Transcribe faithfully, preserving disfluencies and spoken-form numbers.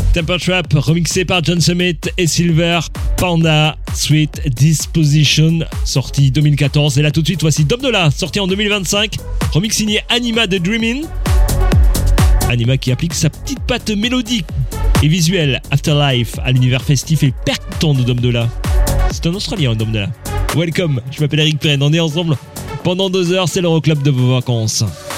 Temper Trap, remixé par John Summit et Silver, Panda, Sweet Disposition, sorti deux mille quatorze. Et là tout de suite, voici Dom Dolla, sorti en deux mille vingt-cinq, remix signé Anima de Dreamin'. Anima qui applique sa petite patte mélodique et visuelle Afterlife à l'univers festif et percutant de Dom Dolla. C'est un Australien, Dom Dolla. Welcome, je m'appelle Eric Pirenne, on est ensemble pendant deux heures, c'est l'Euroclub de vos vacances.